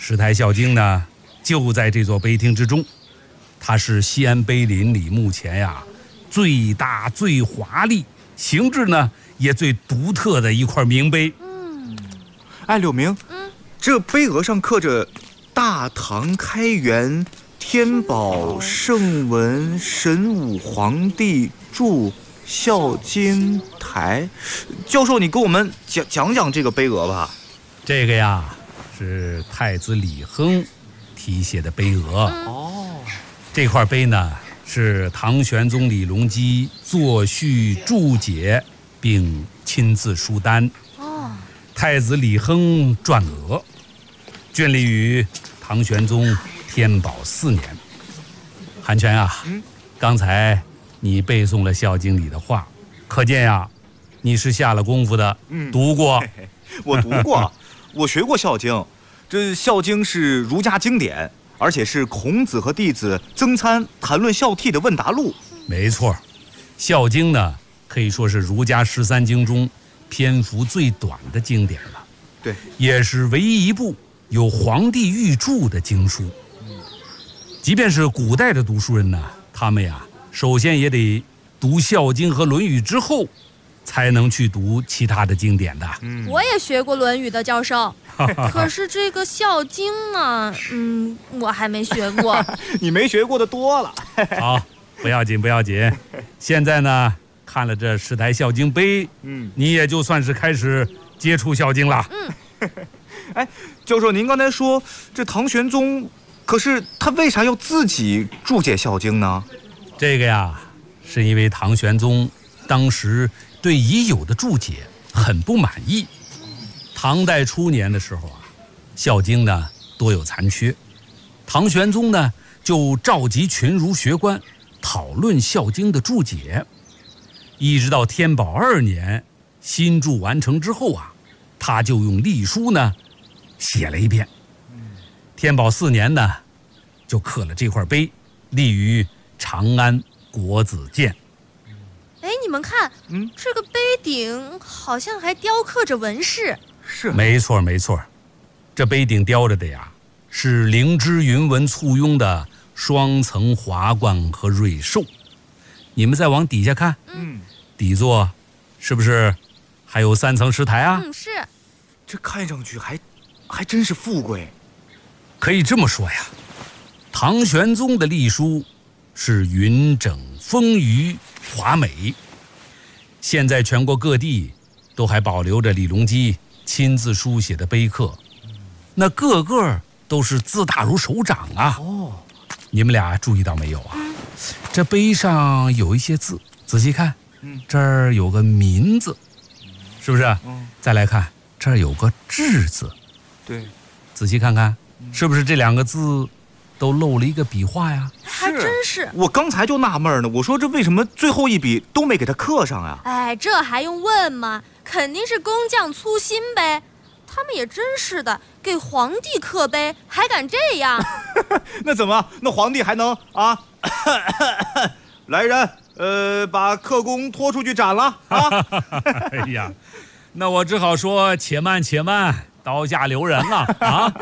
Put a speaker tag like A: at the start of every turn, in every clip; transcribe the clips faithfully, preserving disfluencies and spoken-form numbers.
A: 石台孝经呢，就在这座碑厅之中，它是西安碑林里目前呀最大、最华丽、形制呢也最独特的一块名碑。
B: 嗯，
C: 哎，柳明，
B: 嗯，
C: 这碑额上刻着“大唐开元天宝圣文神武皇帝铸孝经台”，教授，你给我们讲讲讲这个碑额吧。
A: 这个呀是太子李亨题写的碑额。
C: 哦，
A: 这块碑呢是唐玄宗李隆基作序注解并亲自书单。
B: 哦，
A: 太子李亨撰额，建立于唐玄宗天宝四年。韩全啊，
C: 嗯，
A: 刚才你背诵了《孝经》里的话，可见呀，你是下了功夫的，
C: 嗯，
A: 读过。
C: 嘿嘿，我读过，我学过《孝经》。这《孝经》是儒家经典，而且是孔子和弟子曾参谈论孝悌的问答录。
A: 没错，《孝经》呢可以说是儒家十三经中篇幅最短的经典了。
C: 对，
A: 也是唯一一部有皇帝御注的经书。即便是古代的读书人呢，他们呀，首先也得读《孝经》和《论语》之后，才能去读其他的经典的。
C: 嗯，
B: 我也学过《论语》的，教授。可是这个《孝经》呢，嗯，我还没学过。
C: 你没学过的多了。
A: 好，不要紧，不要紧。现在呢，看了这十台《孝经》碑，
C: 嗯，
A: 你也就算是开始接触《孝经》了。
B: 嗯，
C: 哎，教授，您刚才说这唐玄宗，可是他为啥要自己注解《孝经》呢？
A: 这个呀，是因为唐玄宗当时对已有的注解很不满意。唐代初年的时候啊，《孝经》呢多有残缺，唐玄宗呢就召集群儒学官讨论《孝经》的注解。一直到天宝二年新注完成之后啊，他就用隶书呢写了一遍。天宝四年呢，就刻了这块碑，立于长安国子监。
B: 哎，你们看，
C: 嗯，
B: 这个碑顶好像还雕刻着纹饰。
C: 是，
A: 没错没错，这碑顶雕着的呀是灵芝云纹簇拥的双层华冠和瑞兽。你们再往底下看，
C: 嗯，
A: 底座是不是还有三层石台啊？
B: 嗯，是。
C: 这看上去还还真是富贵。
A: 可以这么说呀，唐玄宗的隶书是匀整丰腴华美。现在全国各地都还保留着李隆基亲自书写的碑刻，那个个都是字大如手掌啊。
C: 哦，
A: 你们俩注意到没有啊？这碑上有一些字，仔细看，
C: 嗯，
A: 这儿有个民字，是不是？
C: 嗯，
A: 再来看这儿有个志字，
C: 对，
A: 仔细看看，是不是这两个字都漏了一个笔画呀？
B: 还真是。
C: 我刚才就纳闷呢，我说这为什么最后一笔都没给他刻上呀？
B: 哎，这还用问吗？肯定是工匠粗心呗。他们也真是的，给皇帝刻碑还敢这样？
C: 那怎么？那皇帝还能啊？来人，呃，把刻工拖出去斩了啊！
A: 哎呀，那我只好说且慢且慢，刀下留人了啊！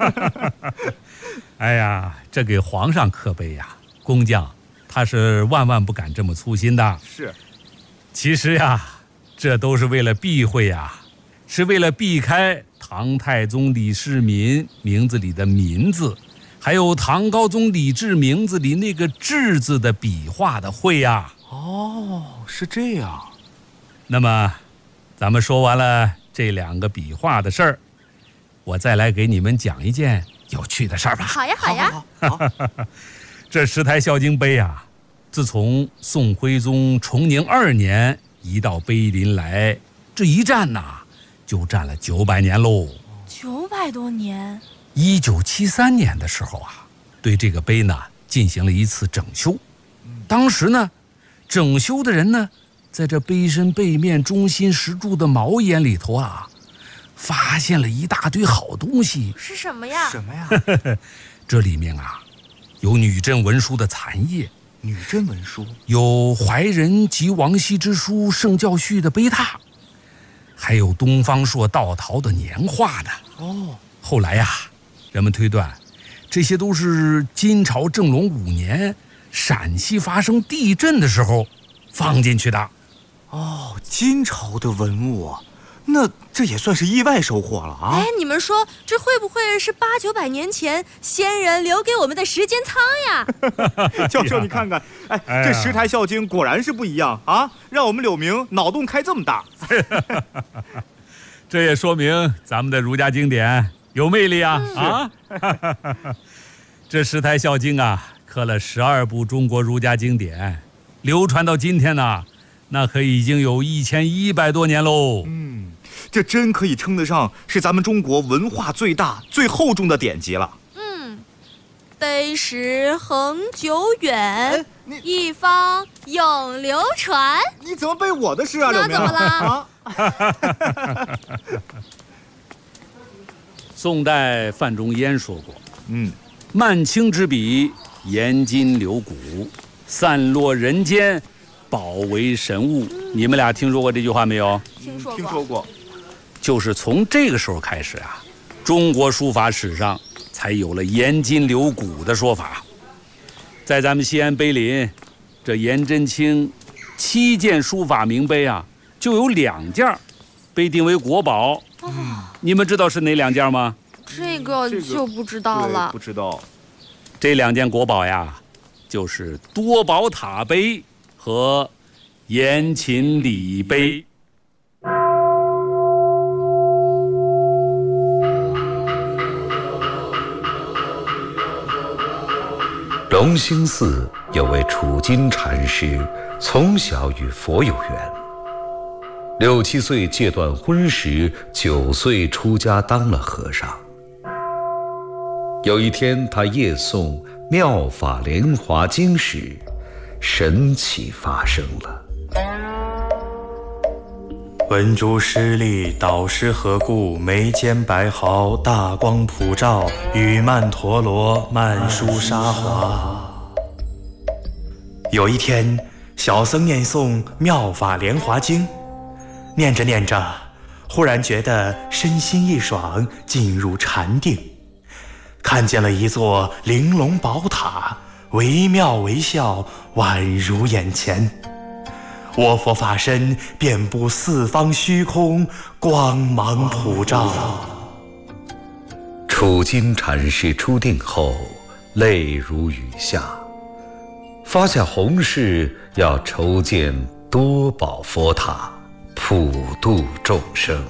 A: 哎呀，这给皇上刻碑呀，工匠他是万万不敢这么粗心的。
C: 是，
A: 其实呀，这都是为了避讳呀，是为了避开唐太宗李世民名字里的民字，还有唐高宗李治名字里那个治字的笔画的讳呀。
C: 哦，是这样。
A: 那么，咱们说完了这两个笔画的事儿，我再来给你们讲一件有趣的事儿吧。
B: 好呀，好呀。
C: 好，好，好
A: 这十台孝经碑啊，自从宋徽宗崇宁二年移到碑林来，这一站呐、啊，就站了九百年喽。
B: 九百多年。
A: 一九七三年的时候啊，对这个碑呢进行了一次整修。当时呢，整修的人呢，在这碑身背面中心石柱的毛眼里头啊，发现了一大堆好东西。
B: 是什么呀？
C: 什么呀？
A: 这里面啊，有女真文书的残页，
C: 女真文书，
A: 有怀仁及王羲之书圣教序的碑拓，还有东方朔、道陶的年画呢。
C: 哦，
A: 后来呀、啊， 人们推断，这些都是金朝正隆五年陕西发生地震的时候放进去的。
C: 哦，金朝的文物啊，那这也算是意外收获了啊！
B: 哎，你们说这会不会是八九百年前先人留给我们的时间仓呀？
C: 教授，你看看，哎，哎这十台孝经果然是不一样啊，让我们柳明脑洞开这么大。
A: 这也说明咱们的儒家经典有魅力啊！嗯、啊，这十台孝经啊，刻了十二部中国儒家经典，流传到今天呢、啊，那可已经有一千一百多年喽。
C: 嗯，这真可以称得上是咱们中国文化最大、最厚重的典籍了。
B: 嗯，碑石恒久远，哎、一方永流传。
C: 你怎么背我的诗啊，柳明？
B: 那怎么啦？
A: 啊、宋代范仲淹说过：“嗯，曼青之笔，研金流骨，散落人间，保为神物。嗯”你们俩听说过这句话没有？
B: 听说过。
C: 听说过。
A: 就是从这个时候开始啊，中国书法史上才有了研金流骨的说法。在咱们西安碑林，这颜真卿七件书法名碑啊，就有两件被定为国宝。哦，你们知道是哪两件吗？
B: 这个就不知道了。
C: 不知道。
A: 这两件国宝呀，就是多宝塔碑和颜秦礼碑。
D: 隆兴寺有位楚金禅师，从小与佛有缘。六七岁戒断婚时，九岁出家当了和尚。有一天，他夜诵《妙法莲华经》时，神奇发生了。
E: 闻诸师利导师何故？眉间白毫，大光普照，雨曼陀罗，曼殊沙华。有一天，小僧念诵《妙法莲华经》，念着念着，忽然觉得身心一爽，进入禅定，看见了一座玲珑宝塔，惟妙惟肖，宛如眼前。我佛法身遍布四方虚空，光芒普照。
D: 楚金禅师出定后，泪如雨下，发下宏誓，要筹建多宝佛塔，普度众生。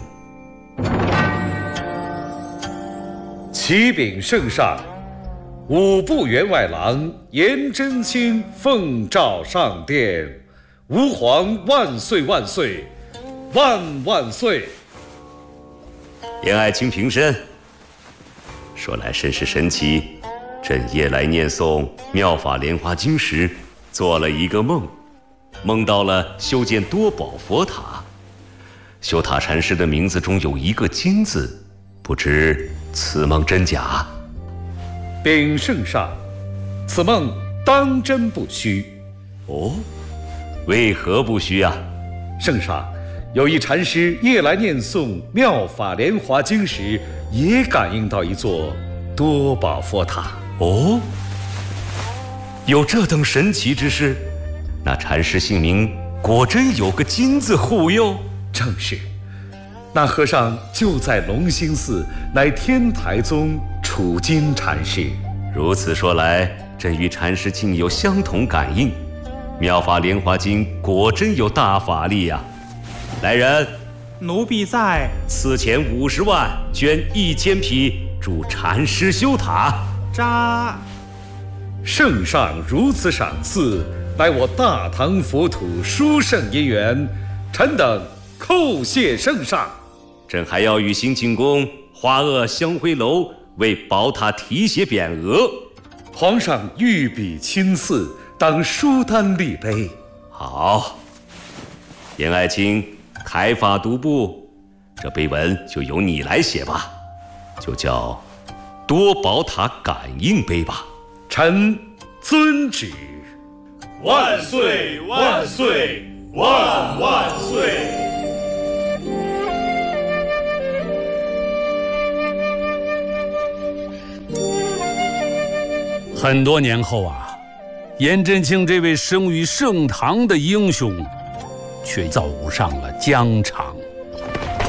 D: 启禀圣上，五部员外郎颜真卿奉诏上殿。吾皇万岁万岁万万岁！
F: 颜爱卿平身。说来甚是神奇，朕夜来念诵《妙法莲华经》时，做了一个梦，梦到了修建多宝佛塔。修塔禅师的名字中有一个金字，不知此梦真假？
D: 禀圣上，此梦当真不虚。
F: 哦，为何不虚啊？
D: 圣上，有一禅师夜来念诵《妙法莲华经》时，也感应到一座多宝佛塔。
F: 哦，有这等神奇之事？那禅师姓名果真有个金字护佑？
D: 正是，那和尚就在隆兴寺，乃天台宗楚金禅师。
F: 如此说来，朕与禅师竟有相同感应。妙法莲华经果真有大法力呀、啊！来人，
E: 奴婢在。
F: 赐钱五十万，捐一千匹，助禅师修塔。
E: 扎。
D: 圣上如此赏赐，乃我大唐佛土殊胜因缘，臣等叩谢圣上。
F: 朕还要与兴庆宫花萼香灰楼为宝塔题写匾额。
D: 皇上御笔亲赐，当书单立碑。
F: 好，颜爱卿开法读簿，这碑文就由你来写吧，就叫多宝塔感应碑吧。
D: 臣遵旨。
G: 万岁万岁万万岁！
A: 很多年后啊，颜真卿这位生于盛唐的英雄，却走上了疆场。